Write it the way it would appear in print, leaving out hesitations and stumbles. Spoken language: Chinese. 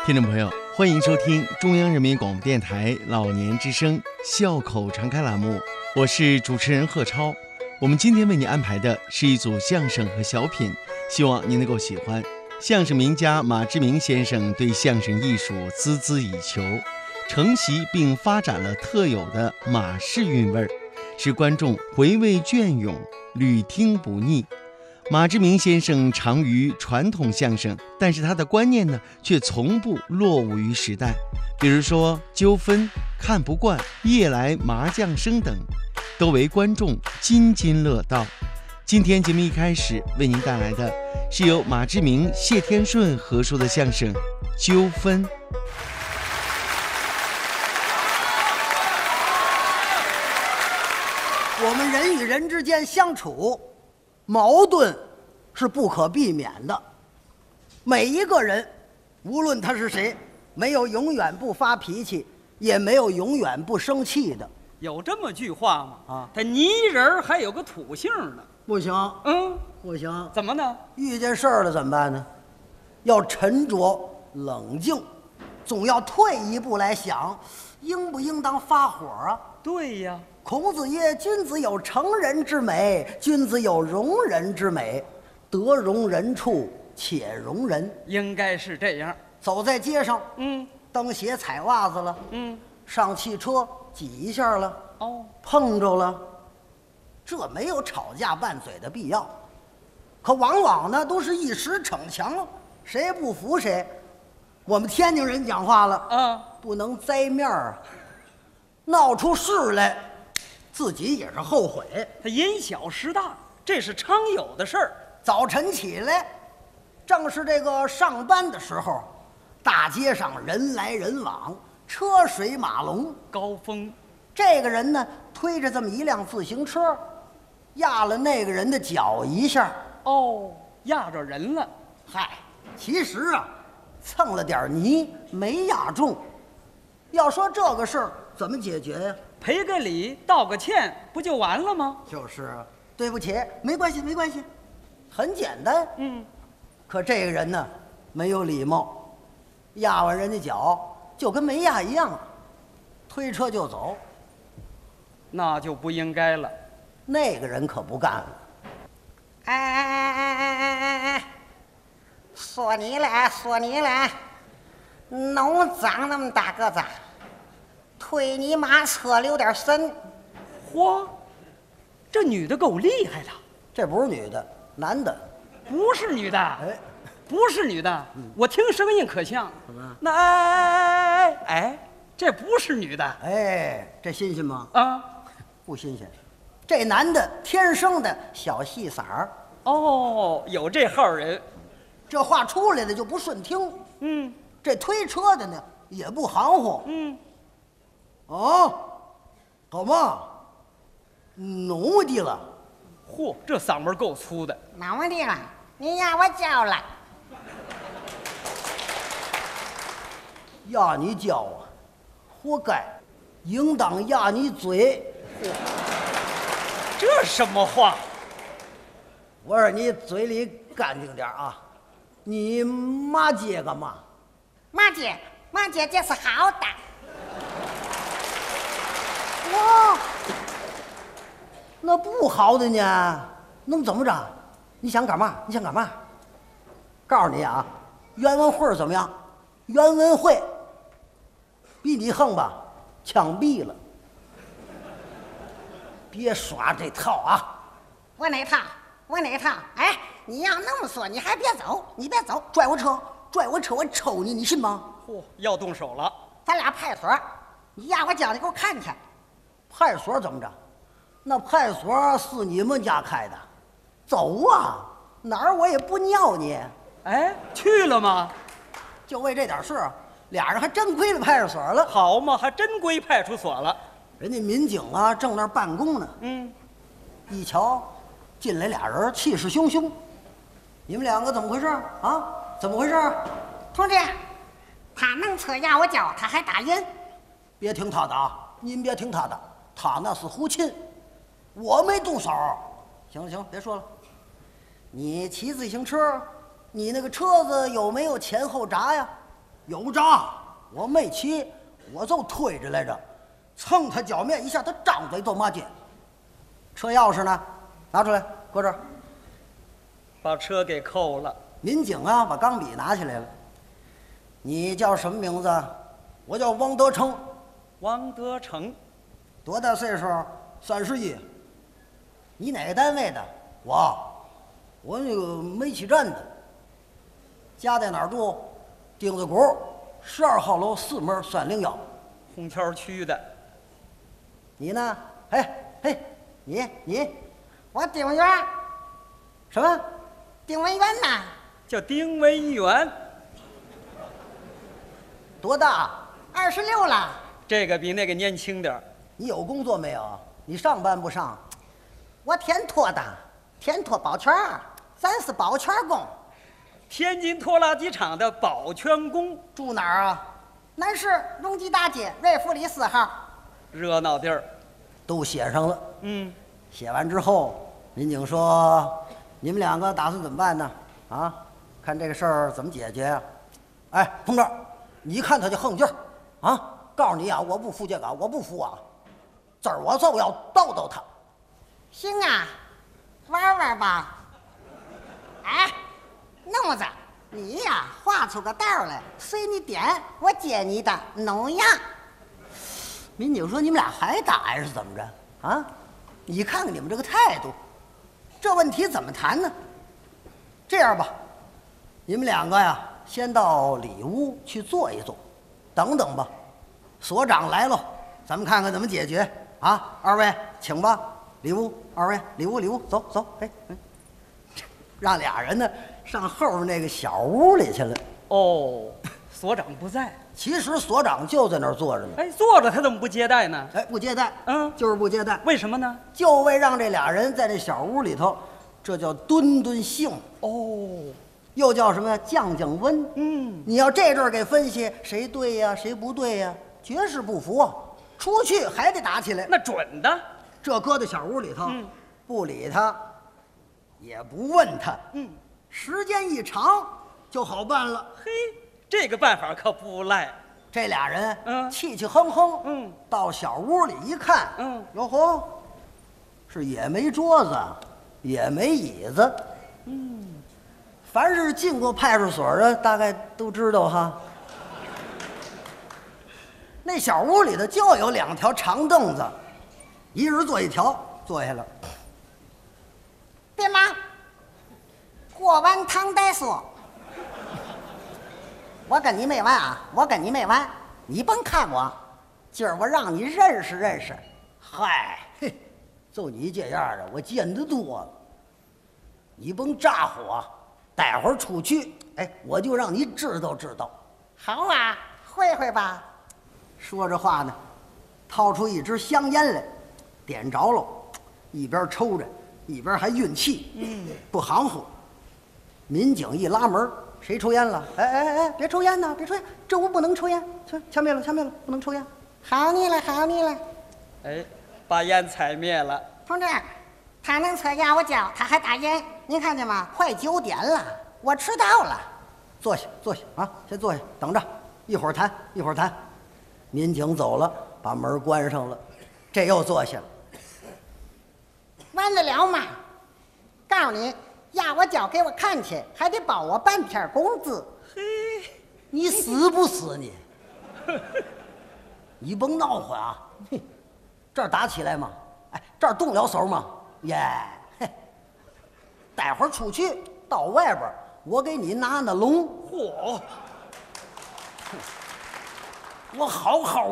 听众朋友，欢迎收听中央人民广播电台老年之声笑口常开栏目，我是主持人贺超。我们今天为您安排的是一组相声和小品，希望您能够喜欢。相声名家马志明先生对相声艺术孜孜以求，承袭并发展了特有的马式韵味儿，使观众回味隽永，屡听不腻。马志明先生长于传统相声，但是他的观念呢，却从不落伍于时代。比如说纠纷、看不惯、夜来麻将声等，都为观众津津乐道。今天节目一开始为您带来的是由马志明、谢天顺合说的相声《纠纷》。 我们人与人之间相处，矛盾是不可避免的。每一个人，无论他是谁，没有永远不发脾气，也没有永远不生气的。 有这么句话吗？ 啊， 他泥人还有个土性呢。 不行，不行。 怎么呢？ 遇见事儿了怎么办呢？要沉着冷静，总要退一步来想，应不应当发火啊？ 对呀。 孔子曰：“君子有成人之美，君子有容人之美，得容人处且容人。” 应该是这样。 走在街上，蹬鞋踩袜子了，上汽车挤一下了，碰着了，这没有吵架拌嘴的必要。可往往呢，都是一时逞强，谁也不服谁。我们天津人讲话了，不能栽面儿，闹出事来，自己也是后悔。 他因小失大，这是常有的事儿。 早晨起来，正是这个上班的时候，大街上人来人往，车水马龙， 高峰。 这个人呢，推着这么一辆自行车，压了那个人的脚一下。 压着人了。 嗨，其实啊，蹭了点泥，没压中。要说这个事儿怎么解决呀？ 赔个礼，道个歉，不就完了吗？ 就是啊，对不起，没关系，没关系，很简单。可这个人呢，没有礼貌，压完人家脚就跟没压一样，推车就走。 那就不应该了。 那个人可不干了。哎，说你了，弄脏那么大个子，推你妈车溜点神。 嚯，这女的够厉害的。 这不是女的，男的。 不是女的。不是女的。我听声音可像。 怎么？ 那这不是女的。 这新鲜吗？不新鲜。这男的天生的小细嗓儿。 有这号人。 这话出来的就不顺听。这推车的呢也不含糊。干嘛？弄的了。 嚯，这嗓门够粗的。 弄的了，你压我脚了。 压你脚啊，活该，应当压你嘴。 这什么话？ 我说你嘴里干净点啊！你骂街干嘛？ 骂街这是好的。 哇，那不好的呢？能怎么着？你想干嘛？告诉你啊，袁文慧怎么样？袁文慧比你横吧，枪毙了。别耍这套啊！ 我那套。你要那么说，你还别走，你别走， 拽我车，我抽你，你信吗？ 要动手了。 咱俩派出所，你压我脚，你给我看去。 派出所怎么着？那派出所是你们家开的，走啊，哪儿我也不尿你。 去了吗？ 就为这点事，俩人还真归了派出所了。 好嘛，还真归派出所了。 人家民警啊，正那儿办公呢。一瞧，进来俩人，气势汹汹。你们两个怎么回事啊？怎么回事？ 同志，他能车压我脚，他还打人。 别听他的啊，您别听他的，他那是胡沁，我没动手。行了行了，别说了。你骑自行车，你那个车子有没有前后闸呀？ 有诈，我没骑，我就推着来着，蹭他脚面一下，他张嘴就骂街。车钥匙呢？拿出来，搁这儿。 把车给扣了。 民警啊，把钢笔拿起来了。你叫什么名字？我叫王德成。 王德成， 多大岁数？31。你哪个单位的？我那个煤气站的。家在哪儿住？钉子谷12号楼4门301。 红桥区的。 你呢？嘿，你， 我丁文元， 什么？ 丁文元呐， 叫丁文元。 多大 26了。 这个比那个年轻点儿。 你有工作没有？你上班不上？ 我天托的，天托保全，咱是保全工。 天津拖拉机厂的保全工。 住哪儿啊？ 南市荣吉大街瑞福里4号。 热闹地儿。 都写上了。写完之后，民警说：“你们两个打算怎么办呢？啊，看这个事儿怎么解决呀？”哎，同志，你一看他就横劲儿，啊！告诉你啊，我不服这个，我不服啊！今儿我就要逗逗他。 行啊，玩玩吧。哎，弄子，你呀画出个道来，随你点，我接你的，弄呀。 民警说：“你们俩还打呀？是怎么着？啊？你看看你们这个态度，这问题怎么谈呢？这样吧，你们两个呀，先到里屋去坐一坐，等等吧。所长来了，咱们看看怎么解决啊！二位请吧，里屋。二位里屋，走。哎，让俩人呢上后边那个小屋里去了。 哦，所长不在。 其实所长就在那儿坐着呢。 哎，坐着他怎么不接待呢？ 哎，不接待， 就是不接待。 为什么呢？ 就为让这俩人在这小屋里头，这叫敦敦性。 哦， 又叫什么呀？降温。你要这阵儿给分析谁对呀，谁不对呀，绝世不服啊！出去还得打起来。 那准的。 这搁在小屋里头，不理他，也不问他。时间一长就好办了。 嘿，这个办法可不赖。 这俩人气气哼哼，到小屋里一看，哟呵，是也没桌子，也没椅子。凡是进过派出所的，大概都知道哈。那小屋里头就有2条长凳子，一人坐一条，坐下了。 别忙，过完堂再说。我跟你没完啊！我跟你没完，你甭看我，今儿我让你认识认识。 嗨，嘿，就你这样的，我见得多了。你甭咋呼啊！待会儿出去，哎，我就让你知道知道。 好啊，会会吧。 说着话呢，掏出一支香烟来，点着了，一边抽着，一边还运气，不含糊。民警一拉门，谁抽烟了？哎，别抽烟呐，别抽烟，这屋不能抽烟，掐灭了，不能抽烟。 好你了，好你了。 哎，把烟踩灭了。 同志，他能测压我脚，他还打烟，您看见吗？快9点了，我迟到了。 坐下啊，先坐下，等着，一会儿谈。民警走了，把门关上了，这又坐下了。 完得了吗？告诉你，压我脚给我看去，还得包我半天工资。 嘿， 你死不死你？你甭闹混啊！这儿打起来吗？哎，这儿动了手吗？耶！待会儿出去到外边，我给你拿那笼。 嚯！ 我好好